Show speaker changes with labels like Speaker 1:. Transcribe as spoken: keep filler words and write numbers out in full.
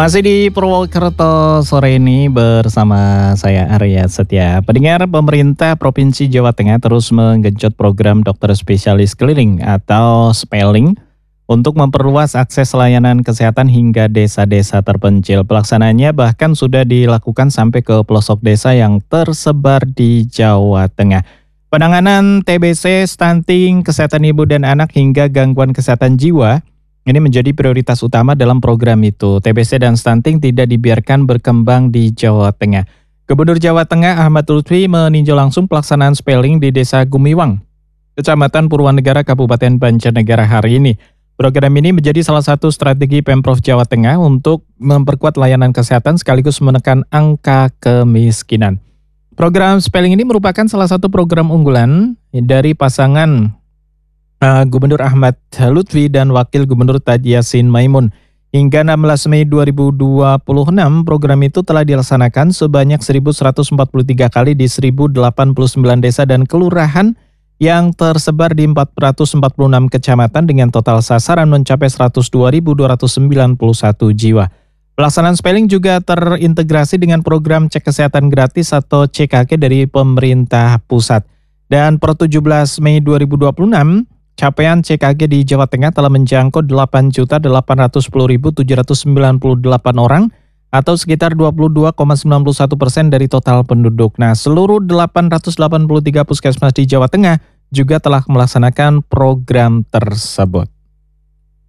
Speaker 1: Masih di Purwokerto sore ini bersama saya Arya Setia. Pendengar, pemerintah Provinsi Jawa Tengah terus menggenjot program dokter spesialis keliling atau spelling untuk memperluas akses layanan kesehatan hingga desa-desa terpencil. Pelaksananya bahkan sudah dilakukan sampai ke pelosok desa yang tersebar di Jawa Tengah. Penanganan T B C, stunting, kesehatan ibu dan anak hingga gangguan kesehatan jiwa ini menjadi prioritas utama dalam program itu. T B C dan stunting tidak dibiarkan berkembang di Jawa Tengah. Gubernur Jawa Tengah Ahmad Lutfi meninjau langsung pelaksanaan spelling di Desa Gumiwang, Kecamatan Purwanegara, Kabupaten Banjarnegara hari ini. Program ini menjadi salah satu strategi Pemprov Jawa Tengah untuk memperkuat layanan kesehatan sekaligus menekan angka kemiskinan. Program spelling ini merupakan salah satu program unggulan dari pasangan Uh, Gubernur Ahmad Lutfi dan Wakil Gubernur Taj Yassin Maimun. Hingga enam belas Mei dua ribu dua puluh enam, program itu telah dilaksanakan sebanyak seribu seratus empat puluh tiga kali di seribu delapan puluh sembilan desa dan kelurahan yang tersebar di empat ratus empat puluh enam kecamatan dengan total sasaran mencapai seratus dua ribu dua ratus sembilan puluh satu jiwa. Pelaksanaan spelling juga terintegrasi dengan program cek kesehatan gratis atau C K G dari pemerintah pusat. Dan per tujuh belas Mei dua ribu dua puluh enam, capaian C K G di Jawa Tengah telah menjangkau delapan juta delapan ratus sepuluh ribu tujuh ratus sembilan puluh delapan orang atau sekitar dua puluh dua koma sembilan satu persen dari total penduduk. Nah, seluruh delapan ratus delapan puluh tiga puskesmas di Jawa Tengah juga telah melaksanakan program tersebut.